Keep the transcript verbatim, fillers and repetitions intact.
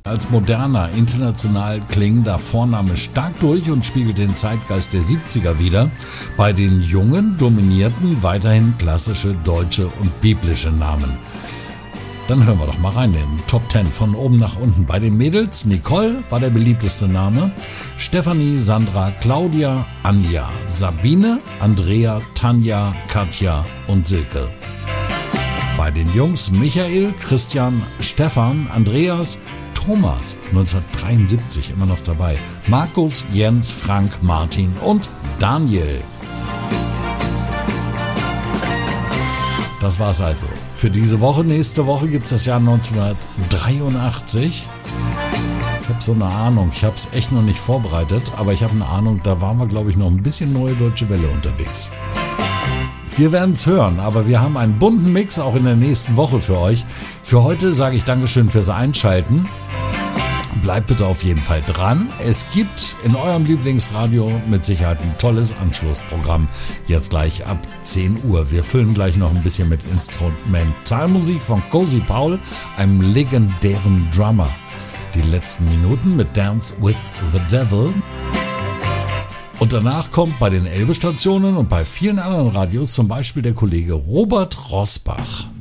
Als moderner, international klingender Vorname stark durch und spiegelt den Zeitgeist der siebziger wider. Bei den Jungen dominierten weiterhin klassische deutsche und biblische Namen. Dann hören wir doch mal rein in den Top zehn von oben nach unten. Bei den Mädels Nicole war der beliebteste Name, Stefanie, Sandra, Claudia, Anja, Sabine, Andrea, Tanja, Katja und Silke. Bei den Jungs Michael, Christian, Stefan, Andreas, Thomas, neunzehnhundertdreiundsiebzig immer noch dabei, Markus, Jens, Frank, Martin und Daniel. Das war's also für diese Woche. Nächste Woche gibt es das Jahr neunzehnhundertdreiundachtzig. Ich habe so eine Ahnung, ich habe es echt noch nicht vorbereitet, aber ich habe eine Ahnung, da waren wir, glaube ich, noch ein bisschen Neue Deutsche Welle unterwegs. Wir werden es hören, aber wir haben einen bunten Mix auch in der nächsten Woche für euch. Für heute sage ich Dankeschön fürs Einschalten. Bleibt bitte auf jeden Fall dran. Es gibt in eurem Lieblingsradio mit Sicherheit ein tolles Anschlussprogramm. Jetzt gleich ab zehn Uhr. Wir füllen gleich noch ein bisschen mit Instrumentalmusik von Cozy Powell, einem legendären Drummer. Die letzten Minuten mit Dance with the Devil. Und danach kommt bei den Elbe-Stationen und bei vielen anderen Radios zum Beispiel der Kollege Robert Rosbach.